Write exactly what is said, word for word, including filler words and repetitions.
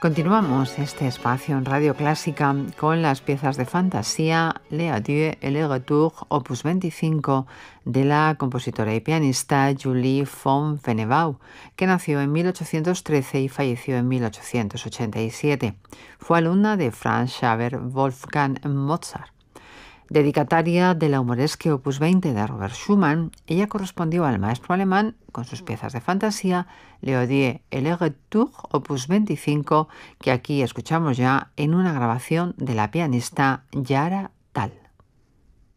Continuamos este espacio en Radio Clásica con las piezas de fantasía Les Adieux et le Retour, opus veinticinco, de la compositora y pianista Julie von Wennebau, que nació en mil ochocientos trece y falleció en mil ochocientos ochenta y siete. Fue alumna de Franz Xaver Wolfgang Mozart. Dedicataria de la humoresque opus veinte de Robert Schumann, ella correspondió al maestro alemán con sus piezas de fantasía Les Adieux et le Retour, opus veinticinco, que aquí escuchamos ya en una grabación de la pianista Yara